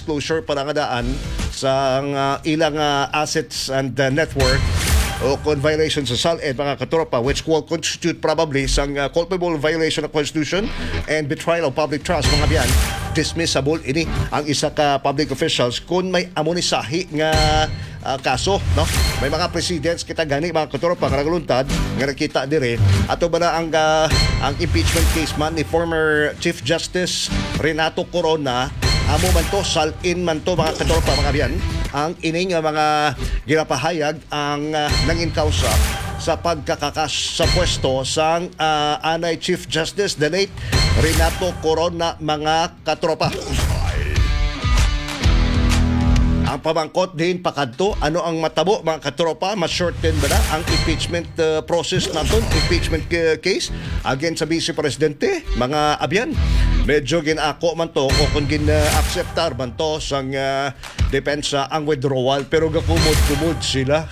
disclosure parangadaan sa ilang assets and network o kung violation sa SALED mga katropa, which will constitute probably sang culpable violation of Constitution and betrayal of public trust mga biyan. Dismissible ini ang isa ka public officials kung may amonisahi nga kaso, no? May mga presidents kita gani mga katropa nga nagluntad nga nakita dire ato ba na ang impeachment case man ni former Chief Justice Renato Corona. Amo man to, salin man to mga katropa mga biyan, ang ining mga ginapahayag ang nangin kausa sa pagkakakas sa pwesto sang anay Chief Justice the late Renato Corona mga katropa. Ang pamangkot din pakadto, ano ang matabo mga katropa, ma-shorten ba na ang impeachment process naton, impeachment case against sa Vice Presidente, mga abyan. Medyo ginako man to o kung gina-acceptar man to sang depensa ang withdrawal, pero gakumod-kumod sila.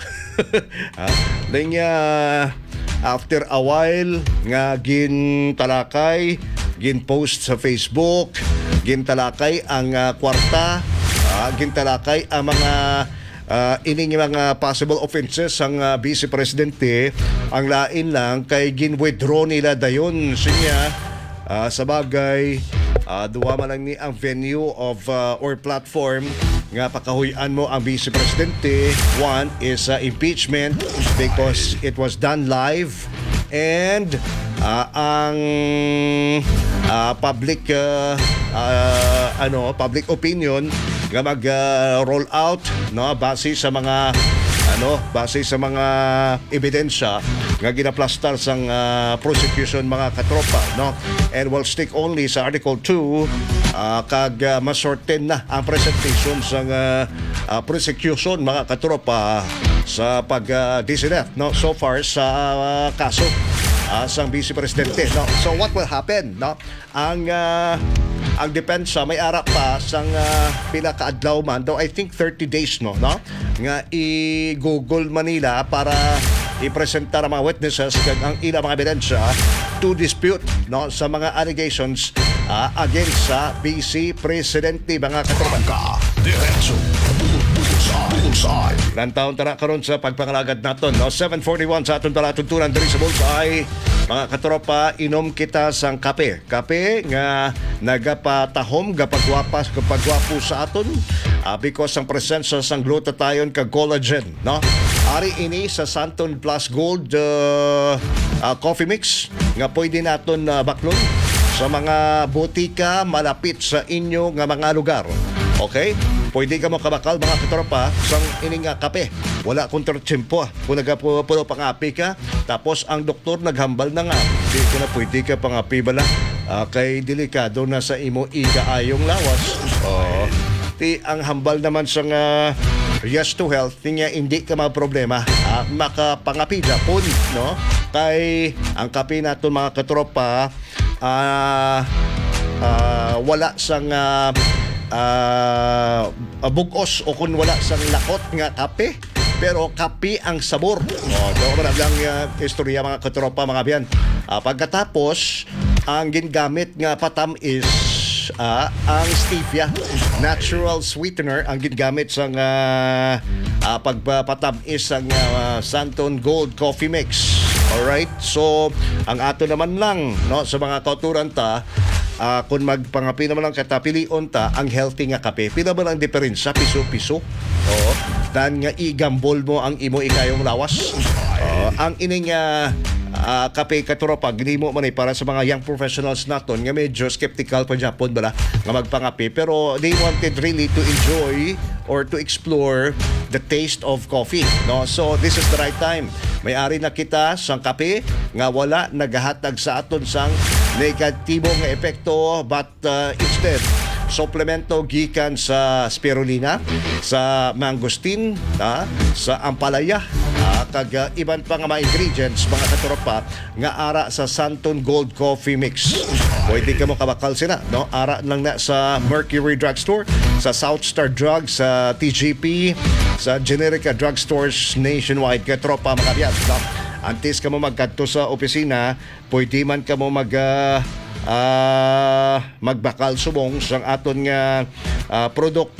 After a while nga gintalakay, ginpost sa Facebook, gintalakay ang kwarta, gintalakay ang mga ining mga possible offenses ang Vice Presidente. Ang lain lang kay gin-withdraw nila dayon siya. Sa bagay, duwa man lang ni ang venue of or platform nga pakahuyan mo ang Vice Presidente. One is impeachment because it was done live, and ang public public opinion nga mag roll out, no, base sa mga ebidensya nga ginaplastar sang prosecution mga katropa, no, and will stick only sa Article 2 kag masorten na ang presentation sang prosecution mga katropa sa pag-desider, no, so far sa kaso sang Vice Presidente, no. So what will happen, no, ang depensa may ara pa sang pila ka adlaw man daw, I think 30 days, no, nga i-Google Manila para i-presentar ang mga witnesses kag ang ilang mga ebidensya to dispute, no, sa mga allegations against sa Vice Presidente mga katropa. Diretso Bullseye. Lantaon tara karon sa pagpangalagad naton, no, 7:41 sa aton talatuntunan diri sa Bullseye. Mga katropa, inom kita sang kape nga nagapatahom gapagwapo sa aton because ang presensya sang glutathione kag collagen, no. Ari ini sa Santon Plus Gold coffee mix nga pwede naton baklon sa mga botika malapit sa inyo nga mga lugar. Okay? Pwede ka mo kabakal mga katropa sang ining kape. Wala kontrachimpo kung nagapulo pangapi ka, tapos ang doktor naghambal na nga, di ko na pwede ka pangapi bala, kay delikado na sa imo igaayong lawas. Ti ang hambal naman sang yes to health, niya hindi ka problema makapangapi Japon, no, kay ang kape naton mga katropa wala sang bugos o kung wala sang lakot nga kape, pero kape ang sabor. Doon ko lang istorya mga katropa mga biyan. Pagkatapos, ang gingamit nga patam is ang stevia, natural sweetener ang gingamit sa pagpapatam is ang Santon Gold Coffee Mix. Alright, so ang ato naman lang, no, sa mga kauturan ta, kung magpangapi naman lang katapilion ta ang healthy nga kape, pila ba lang diferensya, piso-piso, dan nga igambol mo ang imo ikayong lawas. Ang ining kape katropa ginimo man para sa mga young professionals naton nga medyo skeptical pa Japon bala nga magpangapi, pero they wanted really to enjoy or to explore the taste of coffee, no. So this is the right time. May-ari na kita sang kape nga wala nagahatag sa aton sang negatibong nga epekto, but instead suplemento gikan sa spirulina, sa mangosteen, sa ampalaya, kag iban pa nga mga ingredients mga katropa nga ara sa Santon Gold Coffee Mix. Pwede ka mo kabakal sila, no? Ara lang na sa Mercury Drugstore, sa South Star Drugs, sa TGP, sa Generica Drugstores nationwide katropa mga biyan, no? Antes ka mo magkadto sa opisina, pwede man ka mo magbakal subong sang aton nga produkto